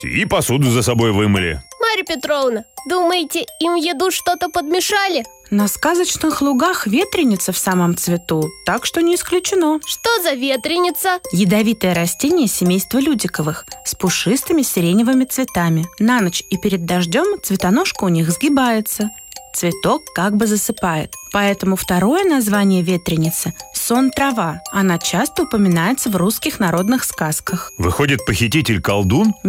И посуду за собой вымыли. Марья Петровна, думаете, им в еду что-то подмешали? На сказочных лугах ветреница в самом цвету, так что не исключено. Что за ветреница? Ядовитое растение семейства людиковых с пушистыми сиреневыми цветами. На ночь и перед дождем цветоножка у них сгибается. Цветок как бы засыпает. Поэтому второе название ветреницы – сон-трава. Она часто упоминается в русских народных сказках. Выходит, похититель колдун?